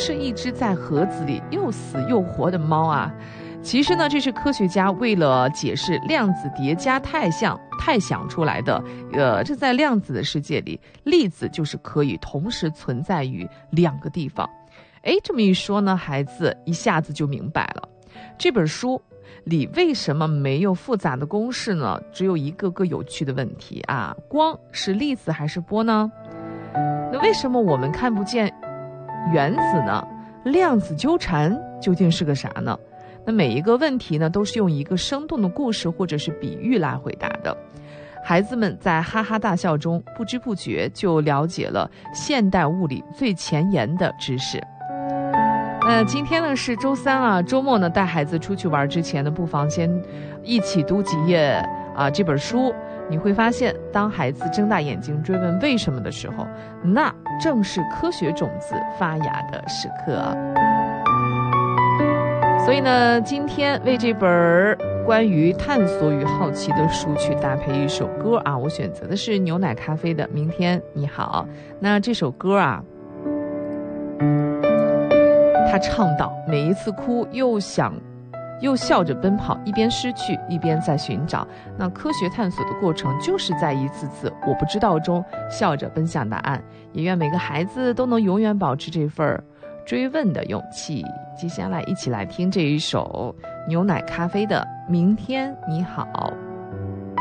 是一只在盒子里又死又活的猫啊。其实呢，这是科学家为了解释量子叠加态想出来的。这在量子的世界里，粒子就是可以同时存在于两个地方。这么一说呢，孩子一下子就明白了。这本书里为什么没有复杂的公式呢？只有一个个有趣的问题啊。光是粒子还是波呢？那为什么我们看不见原子呢？量子纠缠究竟是个啥呢？那每一个问题呢，都是用一个生动的故事或者是比喻来回答的。孩子们在哈哈大笑中，不知不觉就了解了现代物理最前沿的知识。今天呢是周三啊，周末呢带孩子出去玩之前呢，不妨先一起读几页这本书。你会发现，当孩子睁大眼睛追问为什么的时候，那正是科学种子发芽的时刻。所以呢，今天为这本关于探索与好奇的书去搭配一首歌啊，我选择的是牛奶咖啡的《明天你好》。那这首歌啊，他唱到每一次哭又笑着奔跑，一边失去一边在寻找。那科学探索的过程就是在一次次我不知道中笑着奔向答案。也愿每个孩子都能永远保持这份追问的勇气。接下来一起来听这一首牛奶咖啡的《明天你好》。